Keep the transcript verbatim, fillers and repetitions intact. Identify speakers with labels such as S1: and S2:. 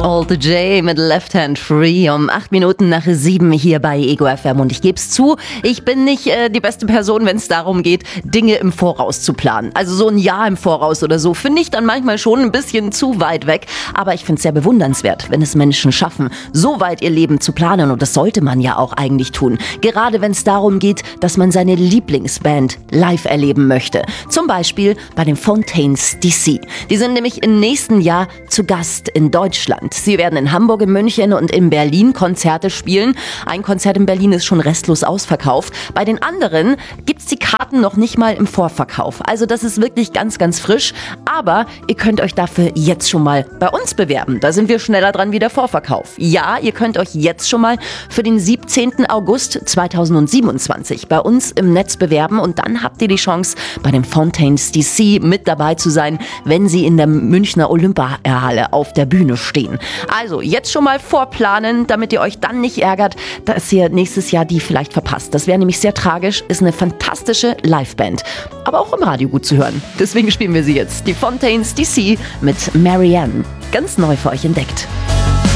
S1: All the J mit Left Hand Free um acht Minuten nach sieben hier bei Ego F M. Und ich gebe es zu, ich bin nicht äh, die beste Person, wenn es darum geht, Dinge im Voraus zu planen. Also so ein Jahr im Voraus oder so finde ich dann manchmal schon ein bisschen zu weit weg. Aber ich finde es sehr bewundernswert, wenn es Menschen schaffen, so weit ihr Leben zu planen. Und das sollte man ja auch eigentlich tun. Gerade wenn es darum geht, dass man seine Lieblingsband live erleben möchte. Zum Beispiel bei den Fontaines D C. Die sind nämlich im nächsten Jahr zu Gast in Deutschland. Sie werden in Hamburg, in München und in Berlin Konzerte spielen. Ein Konzert in Berlin ist schon restlos ausverkauft. Bei den anderen gibt's die Karten noch nicht mal im Vorverkauf. Also das ist wirklich ganz, ganz frisch. Aber ihr könnt euch dafür jetzt schon mal bei uns bewerben. Da sind wir schneller dran wie der Vorverkauf. Ja, ihr könnt euch jetzt schon mal für den siebzehnten August zweitausendsiebenundzwanzig bei uns im Netz bewerben. Und dann habt ihr die Chance, bei den Fontaines D C mit dabei zu sein, wenn sie in der Münchner Olympiahalle auf der Bühne stehen. Also jetzt schon mal vorplanen, damit ihr euch dann nicht ärgert, dass ihr nächstes Jahr die vielleicht verpasst. Das wäre nämlich sehr tragisch, ist eine fantastische Liveband. Aber auch im Radio gut zu hören. Deswegen spielen wir sie jetzt. Die Fontaines D C mit Marianne. Ganz neu für euch entdeckt.